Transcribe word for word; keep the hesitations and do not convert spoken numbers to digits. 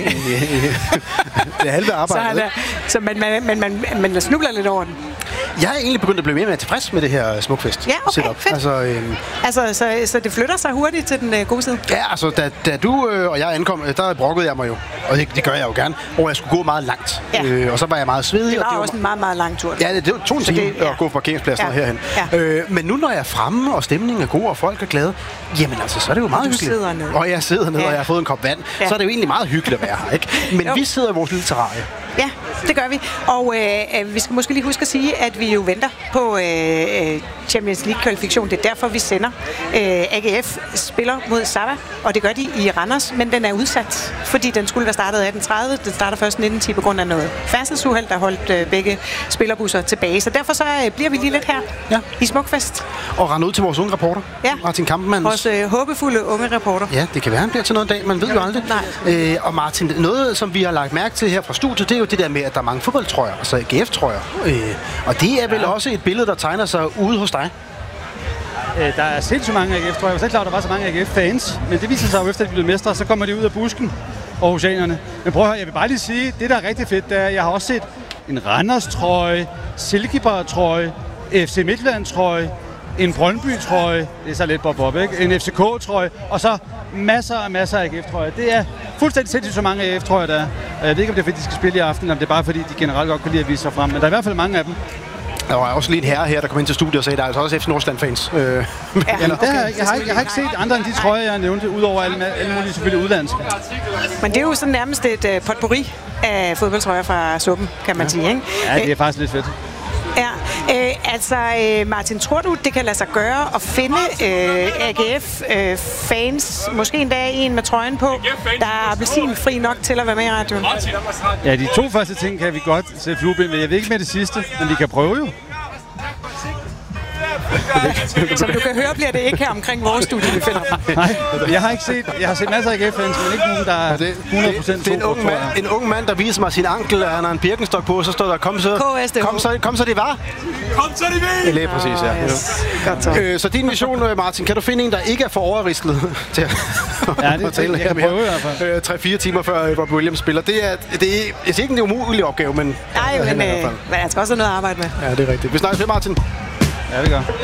det halve arbejde. Så, så man, man, man, man, man snubler lidt over den. Jeg er egentlig begyndt at blive mere og mere tilfreds med det her Smukfest. Ja, okay, setup. fedt. Altså, øhm, altså, så, så det flytter sig hurtigt til den øh, gode side? Ja, altså, da, da du øh, og jeg ankom, øh, der brokkede jeg mig jo, og det, det gør jeg jo gerne, og jeg skulle gå meget langt. Ja. Øh, og så var jeg meget svedig. Det var, og det også en meget, meget lang tur. Ja, det, det var to timer at gå fra parkeringspladsen ja. herhen. Ja. Øh, men nu når jeg er fremme, og stemningen er god, og folk er glade, jamen altså, så er det jo meget og du hyggeligt. Sidder ned. Og jeg sidder ned, ja. og jeg har fået en kop vand. Ja. Så er det jo egentlig meget hyggeligt at være her, ikke? Men jo. vi sidder i vores lille terrarie. Ja, det gør vi. Og øh, vi skal måske lige huske at sige, at vi jo venter på øh, Champions League-kvalifikation. Det er derfor, vi sender. Øh, A G F spiller mod Sava, og det gør de i Randers, men den er udsat, fordi den skulle være startet atten tredive. Den starter først nitten ti på grund af noget færdselsuheld, der holdt øh, begge spillerbusser tilbage. Så derfor så øh, bliver vi lige lidt her ja. i Smukfest. Og rende ud til vores unge reporter, ja. Martin Kampmann. Vores øh, håbefulde unge reporter. Ja, det kan være, han bliver til noget dag, man ved jo aldrig. Nej. Øh, og Martin, noget som vi har lagt mærke til her fra studiet, det er jo det der med, at der er mange fodboldtrøjer, altså A G F-trøjer. Øh, og det er vel ja. også et billede, der tegner sig ude hos dig? Der er sindssygt mange A G F-trøjer. Jeg var slet klar, at der var så mange A G F-fans. Men det viser sig jo efter, at de blev mestre, så kommer de ud af busken og oceanerne. Men prøv at høre, jeg vil bare lige sige, det der er rigtig fedt, det er, jeg har også set en Randers-trøje, Silkeborg-trøje, F C Midtjylland-trøje, en Brøndby-trøje, det er så lidt bob-bob, ikke? En F C K-trøje, og så masser og masser af A G F-trøjer. Det er fuldstændig sindssygt, så mange A G F-trøjer, der er. Jeg ved ikke, om det er, fordi de skal spille i aften, eller om det er bare, fordi de generelt godt kan lide at vise sig frem. Men der er i hvert fald mange af dem. Der var også lige en herre her, der kom ind til studiet og sagde, at der er altså også F C Nordsjælland-fans. Øh, ja, okay. jeg, har, jeg, har ikke, jeg har ikke set andre end de trøjer, jeg har nævnt, udover alle, alle mulige selvfølgelig udlandske. Men det er jo sådan nærmest et uh, potpourri af fodboldtrøjer fra suppen, kan man ja. sige, ikke? Ja, det er faktisk lidt fedt. Ja, øh, altså øh, Martin, tror du, det kan lade sig gøre at finde øh, A G F-fans, øh, måske endda en med trøjen på, der er appelsinfri nok til at være med i radioen? Ja, de to første ting kan vi godt sætte flueben ved. Jeg ved ikke med det sidste, men vi kan prøve jo. Som du kan høre, bliver det ikke her omkring vores studie, vi finder dem. Nej, jeg har ikke set, jeg har set masser af A G F-fans, men ikke nogen, der er hundrede procent det, det, det er en ung, mand, en ung mand, der viser mig sin ankel, og han har en Birkenstock på, og så står der, kom så, kom så, kom så det var. Kom så det ved! Lige præcis, ja. Oh, yes. Godt så. Øh, så din mission, Martin, kan du finde en, der ikke er for overrislet til at, ja, det, at tale det, her jeg prøve, i hvert fald. Øh, tre-fire timer før Rob Williams spiller. Det er, det er, jeg siger ikke, en umulig opgave, men... Nej, men, øh, men jeg skal også have noget at arbejde med. Ja, det er rigtigt. Vi snakkes med, Martin. Ja, vi gør.